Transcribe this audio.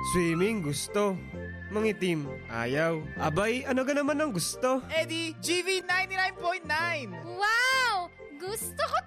Swimming gusto. Mangitim, ayaw. Abay, ano ka naman ang gusto? Eddie, GV 99.9! Wow! Gusto ko